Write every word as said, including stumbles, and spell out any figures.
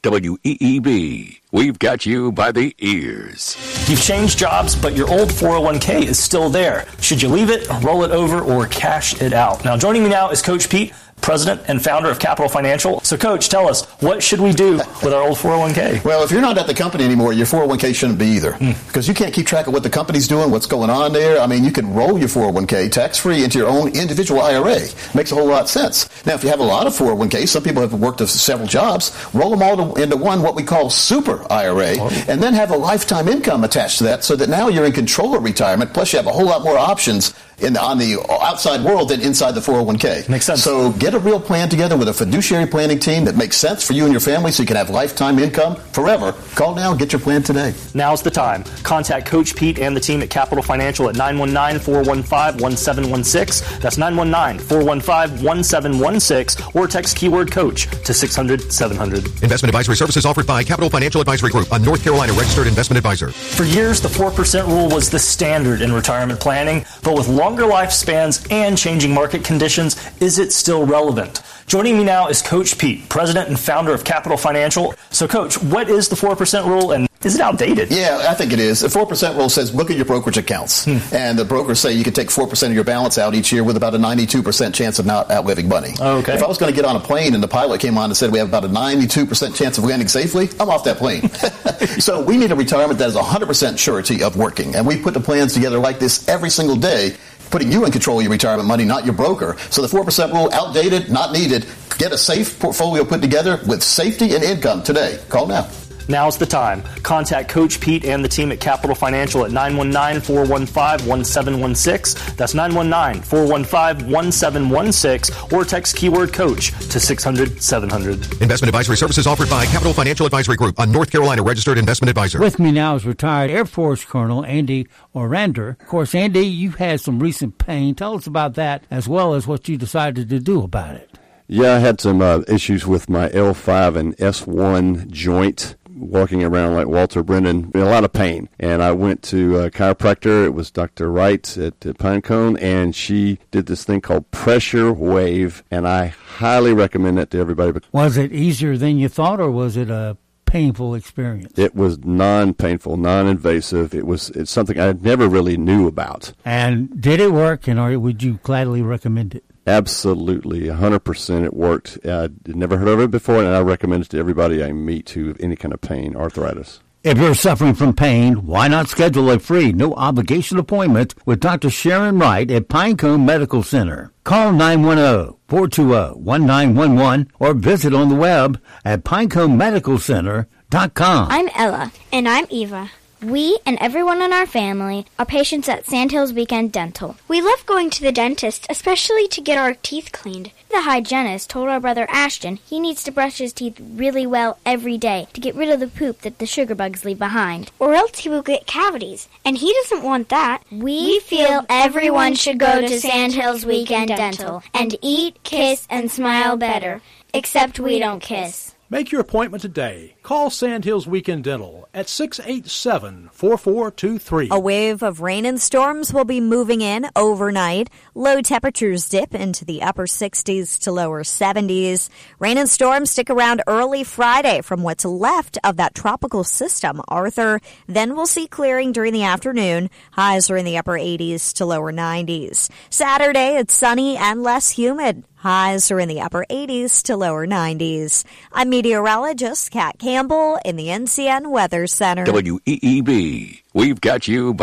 W E E B. We've got you by the ears. You've changed jobs, but your old four oh one k is still there. Should you leave it, roll it over, or cash it out? Now, joining me now is Coach Pete, President and founder of Capital Financial. So, Coach, tell us, what should we do with our old four oh one k? Well, if you're not at the company anymore, your four oh one k shouldn't be either. Mm. Because you can't keep track of what the company's doing, what's going on there. I mean, you can roll your four oh one k tax-free into your own individual I R A. Makes a whole lot of sense. Now, if you have a lot of four oh one k's, some people have worked of several jobs, roll them all to, into one, what we call super I R A, oh. and then have a lifetime income attached to that so that now you're in control of retirement, plus you have a whole lot more options in the, on the outside world than inside the four oh one k. Makes sense. So get a real plan together with a fiduciary planning team that makes sense for you and your family so you can have lifetime income forever. Call now and get your plan today. Now's the time. Contact Coach Pete and the team at Capital Financial at nine one nine, four one five, one seven one six. That's nine one nine, four one five, one seven one six, or text keyword coach to six hundred, seven hundred. Investment advisory services offered by Capital Financial Advisory Group, a North Carolina registered investment advisor. For years, the four percent rule was the standard in retirement planning, but with longer lifespans and changing market conditions, is it still relevant? Joining me now is Coach Pete, President and founder of Capital Financial. So, Coach, what is the four percent rule, and is it outdated? Yeah, I think it is. The four percent rule says look at your brokerage accounts. Hmm. And the brokers say you can take four percent of your balance out each year with about a ninety-two percent chance of not outliving money. Okay. If I was going to get on a plane and the pilot came on and said we have about a ninety-two percent chance of landing safely, I'm off that plane. So we need a retirement that is one hundred percent surety of working. And we put the plans together like this every single day, putting you in control of your retirement money, not your broker. So the four percent rule, outdated, not needed. Get a safe portfolio put together with safety and income today. Call now. Now's the time. Contact Coach Pete and the team at Capital Financial at nine one nine, four one five, one seven one six. That's nine one nine, four one five, one seven one six, or text keyword coach to six hundred, seven hundred. Investment advisory services offered by Capital Financial Advisory Group, a North Carolina registered investment advisor. With me now is retired Air Force Colonel Andy Orander. Of course, Andy, you've had some recent pain. Tell us about that as well as what you decided to do about it. Yeah, I had some uh, issues with my L five and S one joint, walking around like Walter Brennan, a lot of pain. And I went to a chiropractor. It was Doctor Wright at, at Pinecone, and she did this thing called Pressure Wave, and I highly recommend that to everybody. Was it easier than you thought, or was it a painful experience? It was non-painful, non-invasive. It was it's something I never really knew about. And did it work, and or would you gladly recommend it? Absolutely, one hundred percent it worked. I'd never heard of it before, and I recommend it to everybody I meet who have any kind of pain, arthritis. If you're suffering from pain, why not schedule a free, no-obligation appointment with Doctor Sharon Wright at Pinecone Medical Center? Call nine one zero, four two zero, one nine one one or visit on the web at pinecone medical center dot com. I'm Ella. And I'm Eva. We and everyone in our family are patients at Sandhills Weekend Dental. We love going to the dentist, especially to get our teeth cleaned. The hygienist told our brother Ashton he needs to brush his teeth really well every day to get rid of the poop that the sugar bugs leave behind, or else he will get cavities, and he doesn't want that. We, we feel everyone should go to Sandhills Weekend Dental and eat, kiss, and smile better, except we don't kiss. Make your appointment today. Call Sandhills Weekend Dental at six eight seven, four four two three. A wave of rain and storms will be moving in overnight. Low temperatures dip into the upper sixties to lower seventies. Rain and storms stick around early Friday from what's left of that tropical system, Arthur. Then we'll see clearing during the afternoon. Highs are in the upper eighties to lower nineties. Saturday, it's sunny and less humid. Highs are in the upper eighties to lower nineties. I'm meteorologist Kat Campbell in the N C N Weather Center. W E E B. We've got you by